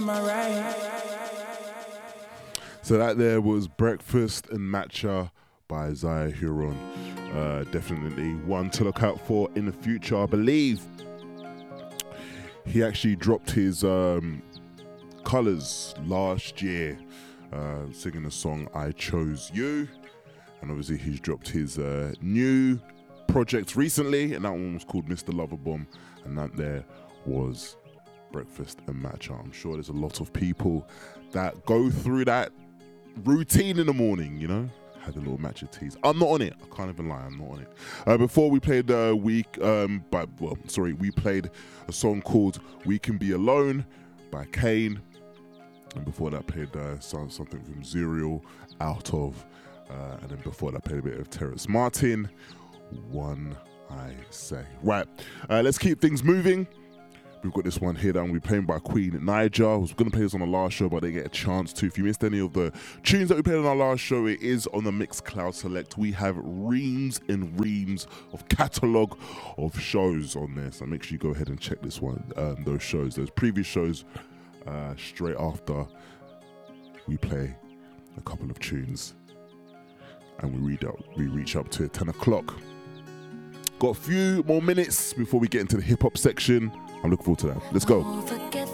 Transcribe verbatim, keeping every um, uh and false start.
So that there was Breakfast and Matcha by Zaya Huron. Uh, definitely one to look out for in the future. I believe he actually dropped his um, colours last year, uh, singing the song I Chose You. And obviously he's dropped his uh, new project recently, and that one was called Mister Loverbomb, and that there was Breakfast and Matcha. I'm sure there's a lot of people that go through that routine in the morning, you know, had a little matcha teas. I'm not on it. I can't even lie. I'm not on it. Uh, before we played a uh, week, um, but well, sorry, we played a song called "We Can Be Alone" by Kane, and before that played uh, something from Zuriel, Out Of, uh, and then before that played a bit of Terrence Martin. One I Say. Right. Uh, let's keep things moving. We've got this one here that I'm going to be playing by Queen Niger. I was going to play this on the last show, but I didn't get a chance to. If you missed any of the tunes that we played on our last show, it is on the Mixcloud Select. We have reams and reams of catalogue of shows on there. So make sure you go ahead and check this one, um, those shows, those previous shows, uh, straight after we play a couple of tunes. And we, read up, we reach up to ten o'clock. Got a few more minutes before we get into the hip-hop section. I'm looking forward to that. Let's go.